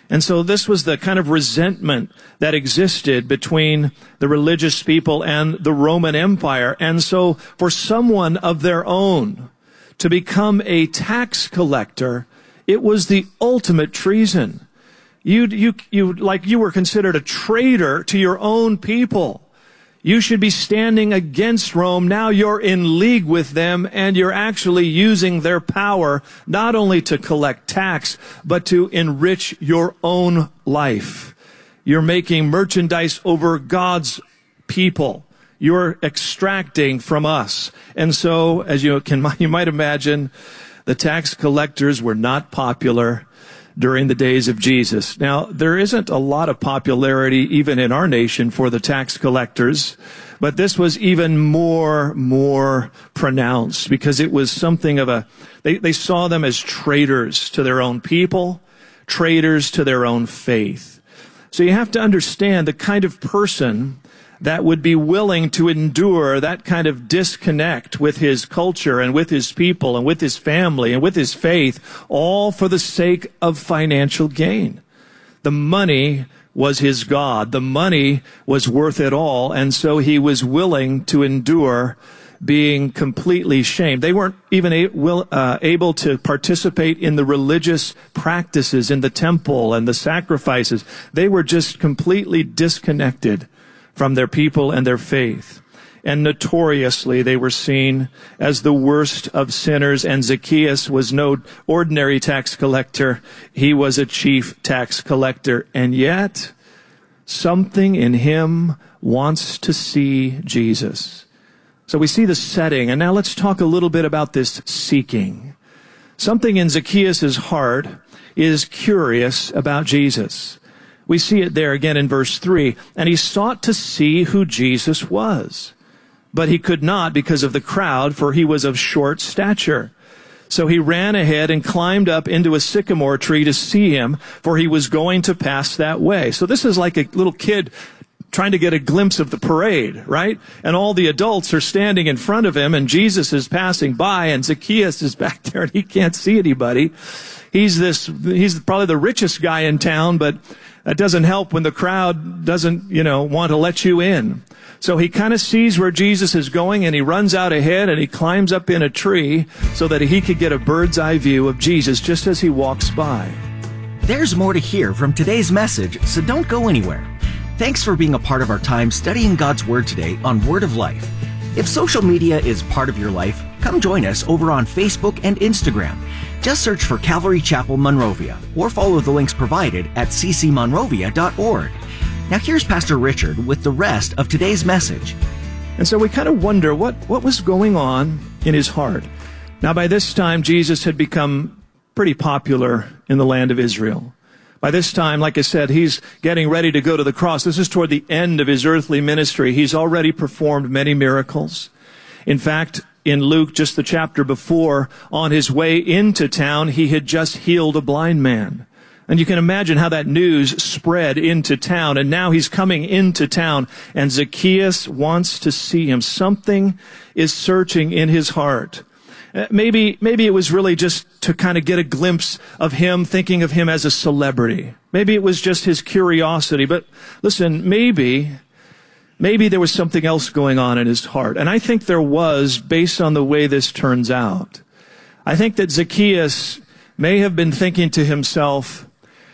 And so this was the kind of resentment that existed between the religious people and the Roman Empire. And so for someone of their own to become a tax collector, it was the ultimate treason. You were considered a traitor to your own people. You should be standing against Rome. Now you're in league with them, and you're actually using their power not only to collect tax, but to enrich your own life. You're making merchandise over God's people. You're extracting from us. And so, as you might imagine, the tax collectors were not popular during the days of Jesus. Now, there isn't a lot of popularity even in our nation for the tax collectors, but this was even more pronounced because it was something of they saw them as traitors to their own people, traitors to their own faith. So you have to understand the kind of person that would be willing to endure that kind of disconnect with his culture and with his people and with his family and with his faith, all for the sake of financial gain. The money was his God. The money was worth it all, and so he was willing to endure being completely shamed. They weren't even able to participate in the religious practices in the temple and the sacrifices. They were just completely disconnected from their people and their faith. And notoriously, they were seen as the worst of sinners, and Zacchaeus was no ordinary tax collector. He was a chief tax collector, and yet something in him wants to see Jesus. So we see the setting, and now let's talk a little bit about this seeking. Something in Zacchaeus' heart is curious about Jesus. We see it there again in verse 3. And he sought to see who Jesus was. But he could not because of the crowd, for he was of short stature. So he ran ahead and climbed up into a sycamore tree to see him, for he was going to pass that way. So this is like a little kid trying to get a glimpse of the parade, right? And all the adults are standing in front of him, and Jesus is passing by, and Zacchaeus is back there, and he can't see anybody. He's probably the richest guy in town, but that doesn't help when the crowd doesn't, want to let you in. So he kind of sees where Jesus is going, and he runs out ahead, and he climbs up in a tree so that he could get a bird's eye view of Jesus just as he walks by. There's more to hear from today's message, so don't go anywhere. Thanks for being a part of our time studying God's Word today on Word of Life. If social media is part of your life, come join us over on Facebook and Instagram. Just search for Calvary Chapel Monrovia or follow the links provided at ccmonrovia.org. Now here's Pastor Richard with the rest of today's message. And so we kind of wonder what was going on in his heart. Now by this time, Jesus had become pretty popular in the land of Israel. By this time, like I said, he's getting ready to go to the cross. This is toward the end of his earthly ministry. He's already performed many miracles. In fact, in Luke, just the chapter before, on his way into town, he had just healed a blind man. And you can imagine how that news spread into town. And now he's coming into town, and Zacchaeus wants to see him. Something is searching in his heart. Maybe it was really just to kind of get a glimpse of him, thinking of him as a celebrity. Maybe it was just his curiosity. But listen, maybe there was something else going on in his heart. And I think there was, based on the way this turns out. I think that Zacchaeus may have been thinking to himself,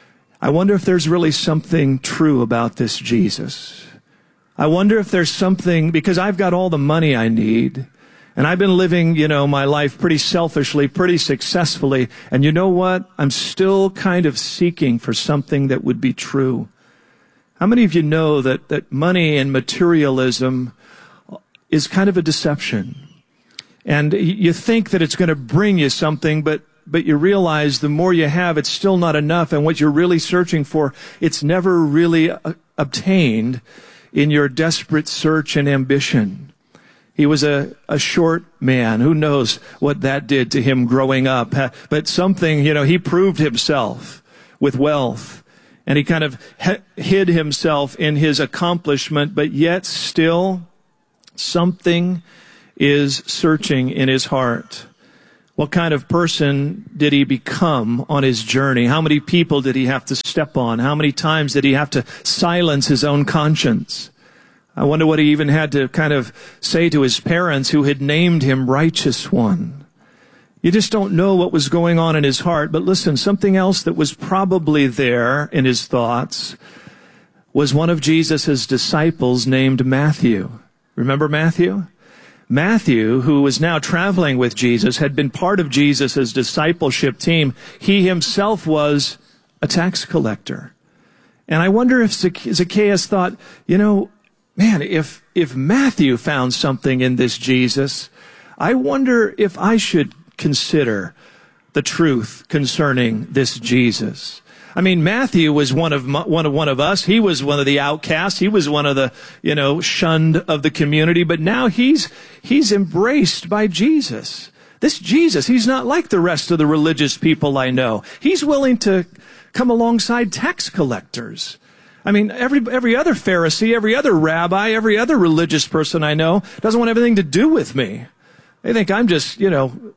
I wonder if there's really something true about this Jesus. I wonder if there's something, because I've got all the money I need. And I've been living, my life pretty selfishly, pretty successfully. And you know what? I'm still kind of seeking for something that would be true. How many of you know that money and materialism is kind of a deception? And you think that it's going to bring you something, but you realize the more you have, it's still not enough. And what you're really searching for, it's never really obtained in your desperate search and ambition. He was a short man. Who knows what that did to him growing up? But something, he proved himself with wealth. And he kind of hid himself in his accomplishment, but yet still something is searching in his heart. What kind of person did he become on his journey? How many people did he have to step on? How many times did he have to silence his own conscience? I wonder what he even had to kind of say to his parents who had named him Righteous One. You just don't know what was going on in his heart. But listen, something else that was probably there in his thoughts was one of Jesus' disciples named Matthew. Remember Matthew? Matthew, who was now traveling with Jesus, had been part of Jesus' discipleship team. He himself was a tax collector. And I wonder if Zacchaeus thought, man, if Matthew found something in this Jesus, I wonder if I should consider the truth concerning this Jesus. I mean, Matthew was one of us. He was one of the outcasts. He was one of the, shunned of the community. But now he's embraced by Jesus. This Jesus, he's not like the rest of the religious people I know. He's willing to come alongside tax collectors. I mean, every other Pharisee, every other rabbi, every other religious person I know doesn't want anything to do with me. They think I'm just, the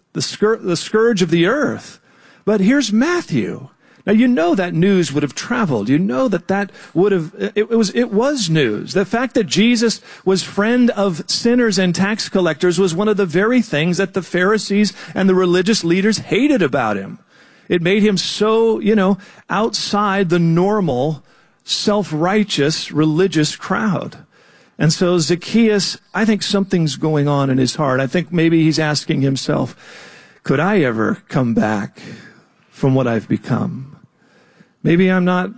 scourge of the earth. But here's Matthew. Now, that news would have traveled. That would have, it was news. The fact that Jesus was friend of sinners and tax collectors was one of the very things that the Pharisees and the religious leaders hated about him. It made him so, outside the normal, self-righteous religious crowd. And so Zacchaeus, I think something's going on in his heart. I think maybe he's asking himself, could I ever come back from what I've become? Maybe I'm not,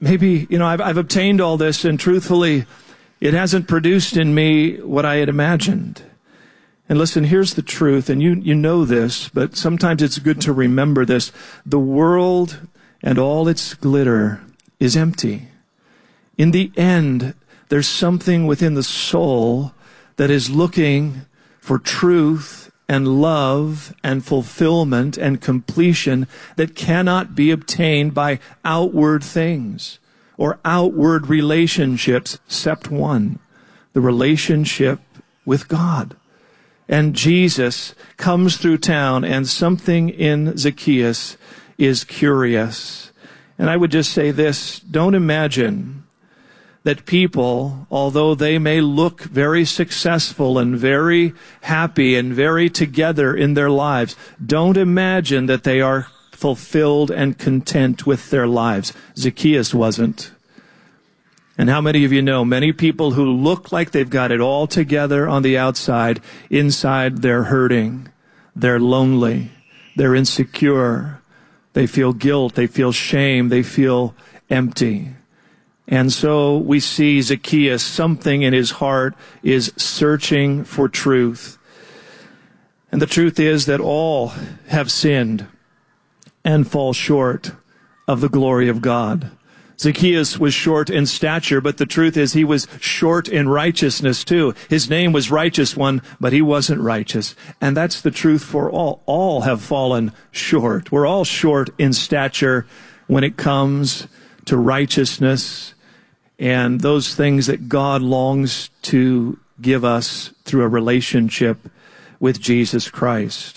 I've obtained all this, and truthfully, it hasn't produced in me what I had imagined. And listen, here's the truth, and you know this, but sometimes it's good to remember this. The world and all its glitter is empty. In the end, there's something within the soul that is looking for truth and love and fulfillment and completion that cannot be obtained by outward things or outward relationships, except one, the relationship with God. And Jesus comes through town, and something in Zacchaeus is curious. And I would just say this, don't imagine that people, although they may look very successful and very happy and very together in their lives, don't imagine that they are fulfilled and content with their lives. Zacchaeus wasn't. And how many of you know many people who look like they've got it all together on the outside, inside they're hurting, they're lonely, they're insecure, they feel guilt, they feel shame, they feel empty. And so we see Zacchaeus, something in his heart is searching for truth. And the truth is that all have sinned and fall short of the glory of God. Zacchaeus was short in stature, but the truth is he was short in righteousness too. His name was Righteous One, but he wasn't righteous. And that's the truth for all. All have fallen short. We're all short in stature when it comes to righteousness and those things that God longs to give us through a relationship with Jesus Christ.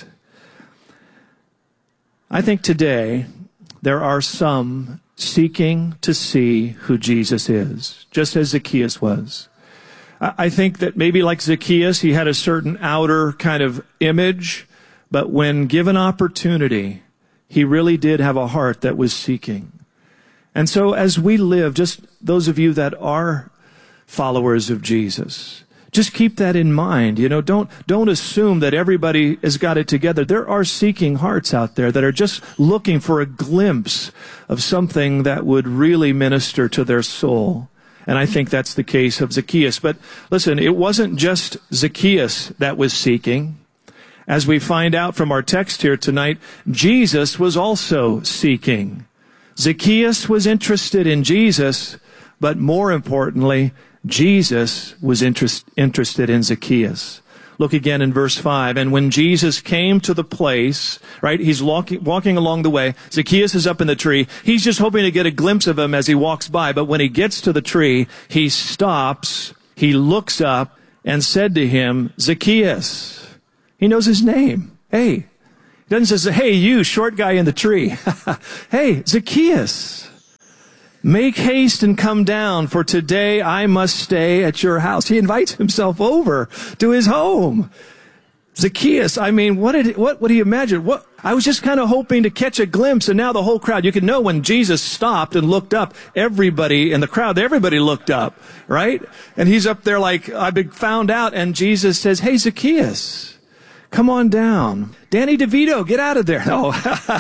I think today there are some seeking to see who Jesus is, just as Zacchaeus was. I think that maybe like Zacchaeus, he had a certain outer kind of image, but when given opportunity, he really did have a heart that was seeking. And so as we live, just those of you that are followers of Jesus, just keep that in mind. Don't assume that everybody has got it together. There are seeking hearts out there that are just looking for a glimpse of something that would really minister to their soul. And I think that's the case of Zacchaeus. But listen, it wasn't just Zacchaeus that was seeking. As we find out from our text here tonight, Jesus was also seeking. Zacchaeus was interested in Jesus, but more importantly, Jesus was interested in Zacchaeus. Look again in verse 5. And when Jesus came to the place, right, he's walking along the way. Zacchaeus is up in the tree. He's just hoping to get a glimpse of him as he walks by. But when he gets to the tree, he stops, he looks up and said to him, Zacchaeus. He knows his name. Hey, He doesn't say, hey, you, short guy in the tree. Hey, Zacchaeus, make haste and come down, for today I must stay at your house. He invites himself over to his home. Zacchaeus, I mean, what do you imagine? I was just kind of hoping to catch a glimpse, and now the whole crowd, you can know when Jesus stopped and looked up, everybody in the crowd, everybody looked up, right? And he's up there like, I've been found out, and Jesus says, hey, Zacchaeus, come on down. Danny DeVito, get out of there. No.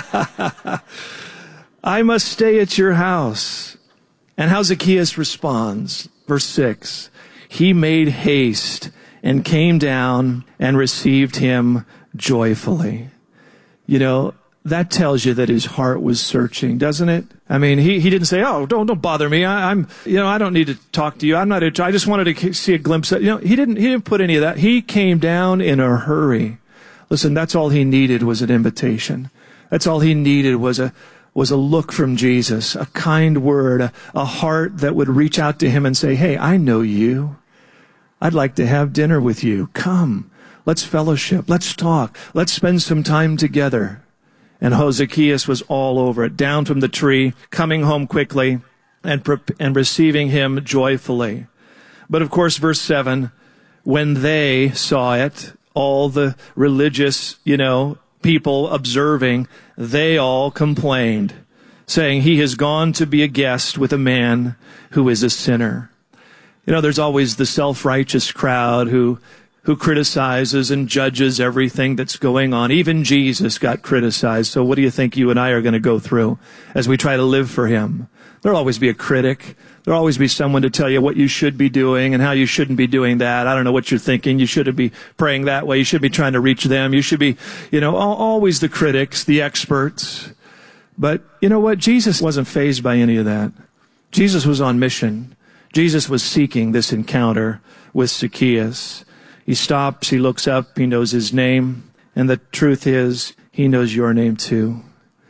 I must stay at your house. And how Zacchaeus responds, verse 6, he made haste and came down and received him joyfully. You know, that tells you that his heart was searching, doesn't it? I mean, he didn't say, oh, don't bother me. I don't need to talk to you. I just wanted to see a glimpse of, he didn't put any of that. He came down in a hurry. Listen, that's all he needed was an invitation. That's all he needed was a look from Jesus, a kind word, a heart that would reach out to him and say, hey, I know you. I'd like to have dinner with you. Come, let's fellowship. Let's talk. Let's spend some time together. And Zacchaeus was all over it, down from the tree, coming home quickly and receiving him joyfully. But of course, verse 7, when they saw it, all the religious, people observing, they all complained, saying, he has gone to be a guest with a man who is a sinner. There's always the self-righteous crowd who criticizes and judges everything that's going on. Even Jesus got criticized. So what do you think you and I are going to go through as we try to live for him? There'll always be a critic. There'll always be someone to tell you what you should be doing and how you shouldn't be doing that. I don't know what you're thinking. You shouldn't be praying that way. You should be trying to reach them. You should be, always the critics, the experts. But you know what? Jesus wasn't fazed by any of that. Jesus was on mission. Jesus was seeking this encounter with Zacchaeus. He stops, he looks up, he knows his name, and the truth is, he knows your name too.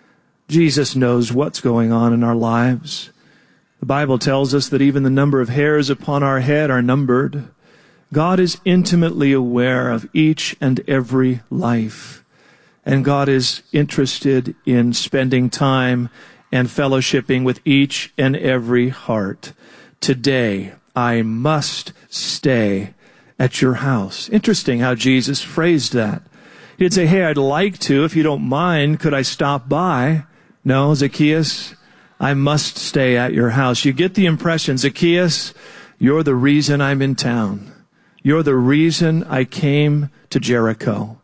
Jesus knows what's going on in our lives. The Bible tells us that even the number of hairs upon our head are numbered. God is intimately aware of each and every life, and God is interested in spending time and fellowshipping with each and every heart. Today, I must stay at your house. Interesting how Jesus phrased that. He didn't say, hey, I'd like to. If you don't mind, could I stop by? No, Zacchaeus, I must stay at your house. You get the impression, Zacchaeus, you're the reason I'm in town. You're the reason I came to Jericho.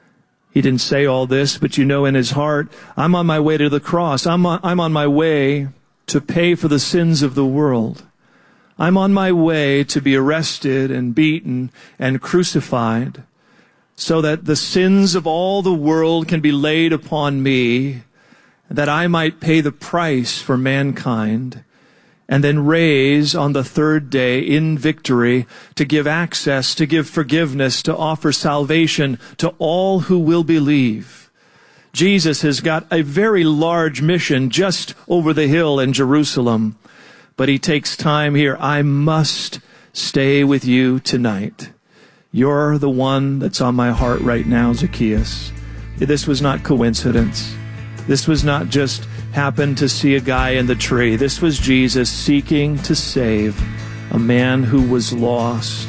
He didn't say all this, but in his heart, I'm on my way to the cross. I'm on my way to pay for the sins of the world. I'm on my way to be arrested and beaten and crucified so that the sins of all the world can be laid upon me, that I might pay the price for mankind and then raise on the third day in victory to give access, to give forgiveness, to offer salvation to all who will believe. Jesus has got a very large mission just over the hill in Jerusalem. But he takes time here. I must stay with you tonight. You're the one that's on my heart right now, Zacchaeus. This was not coincidence. This was not just happen to see a guy in the tree. This was Jesus seeking to save a man who was lost.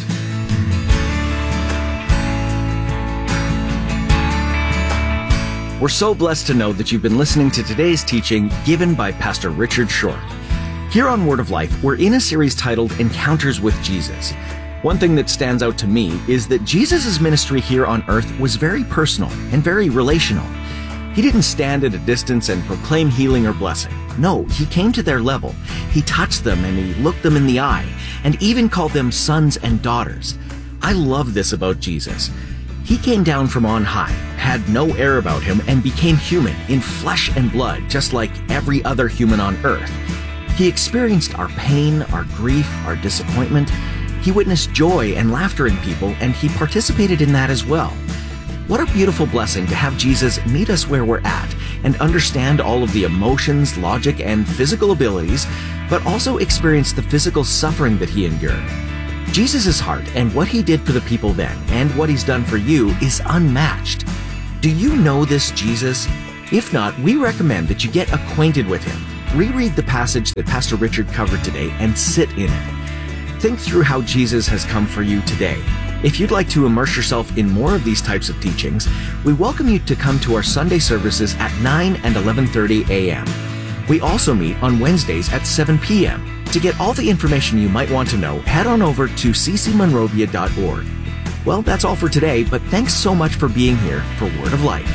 We're so blessed to know that you've been listening to today's teaching given by Pastor Richard Short. Here on Word of Life, we're in a series titled Encounters with Jesus. One thing that stands out to me is that Jesus' ministry here on earth was very personal and very relational. He didn't stand at a distance and proclaim healing or blessing. No, he came to their level. He touched them and he looked them in the eye and even called them sons and daughters. I love this about Jesus. He came down from on high, had no air about him, and became human in flesh and blood, just like every other human on earth. He experienced our pain, our grief, our disappointment. He witnessed joy and laughter in people, and he participated in that as well. What a beautiful blessing to have Jesus meet us where we're at and understand all of the emotions, logic, and physical abilities, but also experience the physical suffering that he endured. Jesus' heart and what he did for the people then and what he's done for you is unmatched. Do you know this Jesus? If not, we recommend that you get acquainted with him. Reread the passage that Pastor Richard covered today and sit in it. Think through how Jesus has come for you today. If you'd like to immerse yourself in more of these types of teachings, we welcome you to come to our Sunday services at 9 and 11:30 a.m. We also meet on Wednesdays at 7 p.m. To get all the information you might want to know, head on over to ccmonrovia.org. Well, that's all for today, but thanks so much for being here for Word of Life.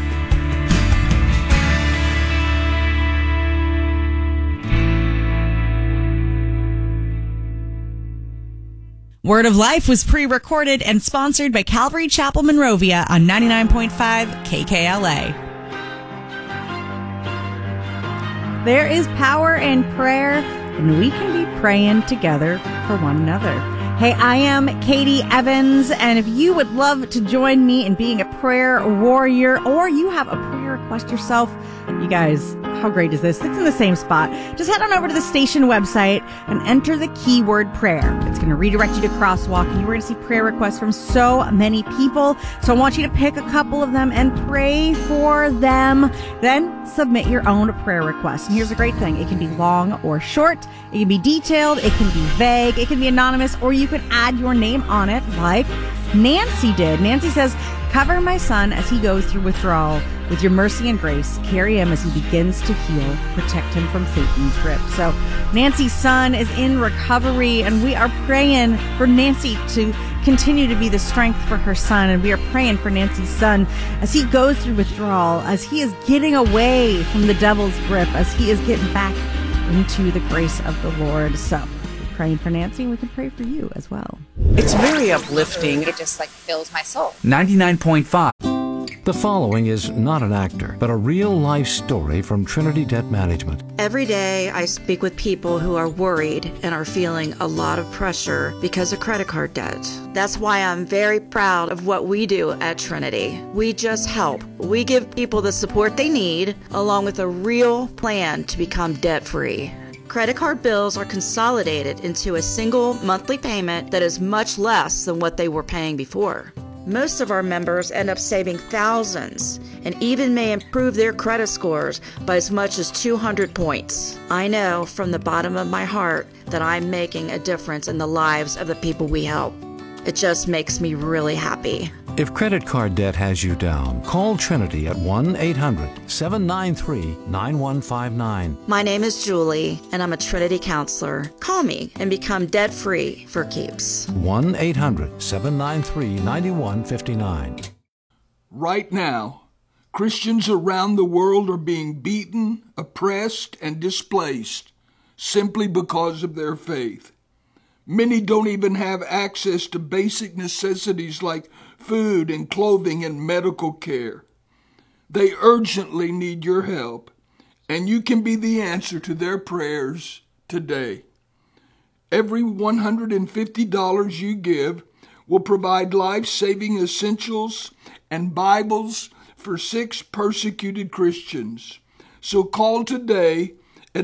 Word of Life was pre-recorded and sponsored by Calvary Chapel Monrovia on 99.5 KKLA. There is power in prayer, and we can be praying together for one another. Hey, I am Katie Evans, and if you would love to join me in being a prayer warrior, or you have a prayer request yourself, you guys, how great is this? It's in the same spot. Just head on over to the station website and enter the keyword prayer. It's going to redirect you to Crosswalk, and you're going to see prayer requests from so many people. So I want you to pick a couple of them and pray for them. Then submit your own prayer request. And here's the great thing. It can be long or short. It can be detailed. It can be vague. It can be anonymous, or you can add your name on it like Nancy did. Nancy says, cover my son as he goes through withdrawal with your mercy and grace. Carry him as he begins to heal. Protect him from Satan's grip. So Nancy's son is in recovery, and we are praying for Nancy to continue to be the strength for her son. And we are praying for Nancy's son as he goes through withdrawal, as he is getting away from the devil's grip, as he is getting back into the grace of the Lord. So praying for Nancy, and we can pray for you as well. It's very uplifting. It just fills my soul. 99.5. The following is not an actor, but a real-life story from Trinity Debt Management. Every day I speak with people who are worried and are feeling a lot of pressure because of credit card debt. That's why I'm very proud of what we do at Trinity. We just help. We give people the support they need, along with a real plan to become debt-free. Credit card bills are consolidated into a single monthly payment that is much less than what they were paying before. Most of our members end up saving thousands and even may improve their credit scores by as much as 200 points. I know from the bottom of my heart that I'm making a difference in the lives of the people we help. It just makes me really happy. If credit card debt has you down, call Trinity at 1-800-793-9159. My name is Julie, and I'm a Trinity counselor. Call me and become debt-free for keeps. 1-800-793-9159. Right now, Christians around the world are being beaten, oppressed, and displaced simply because of their faith. Many don't even have access to basic necessities like food and clothing and medical care. They urgently need your help, and you can be the answer to their prayers today. Every $150 you give will provide life-saving essentials and Bibles for 6 persecuted Christians. So call today at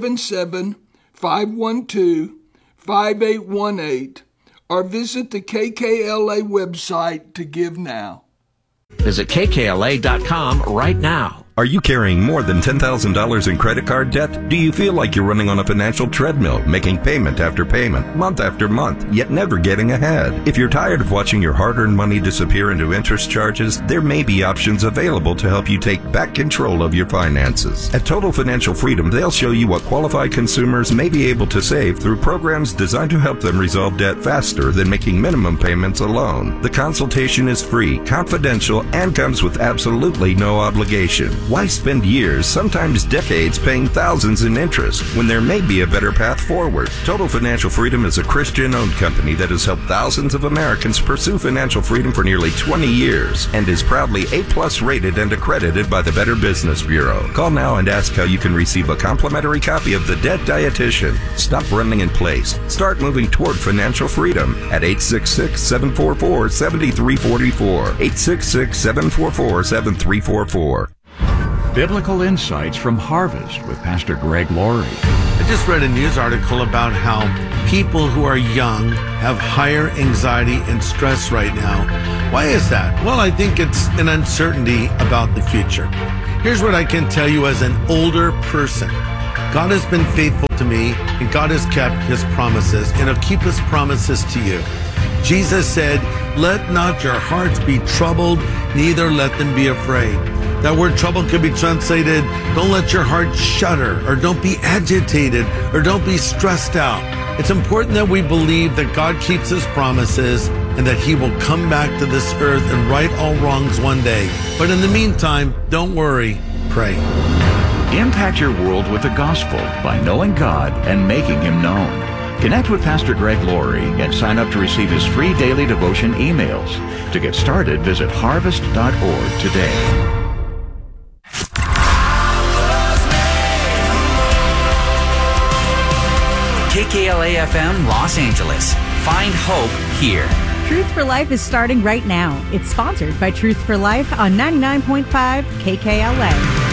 877-512-5818 or visit the KKLA website to give now. Visit kkla.com right now. Are you carrying more than $10,000 in credit card debt? Do you feel like you're running on a financial treadmill, making payment after payment, month after month, yet never getting ahead? If you're tired of watching your hard-earned money disappear into interest charges, there may be options available to help you take back control of your finances. At Total Financial Freedom, they'll show you what qualified consumers may be able to save through programs designed to help them resolve debt faster than making minimum payments alone. The consultation is free, confidential, and comes with absolutely no obligation. Why spend years, sometimes decades, paying thousands in interest when there may be a better path forward? Total Financial Freedom is a Christian-owned company that has helped thousands of Americans pursue financial freedom for nearly 20 years and is proudly A+ rated and accredited by the Better Business Bureau. Call now and ask how you can receive a complimentary copy of The Debt Dietitian. Stop running in place. Start moving toward financial freedom at 866-744-7344. 866-744-7344. Biblical Insights from Harvest with Pastor Greg Laurie. I just read a news article about how people who are young have higher anxiety and stress right now. Why is that? Well, I think it's an uncertainty about the future. Here's what I can tell you as an older person. God has been faithful to me, and God has kept his promises, and he'll keep his promises to you. Jesus said, "Let not your hearts be troubled, neither let them be afraid." That word trouble could be translated, don't let your heart shudder, or don't be agitated, or don't be stressed out. It's important that we believe that God keeps his promises and that he will come back to this earth and right all wrongs one day. But in the meantime, don't worry, pray. Impact your world with the gospel by knowing God and making him known. Connect with Pastor Greg Laurie and sign up to receive his free daily devotion emails. To get started, visit harvest.org today. KKLA-FM Los Angeles. Find hope here. Truth for Life is starting right now. It's sponsored by Truth for Life on 99.5 KKLA.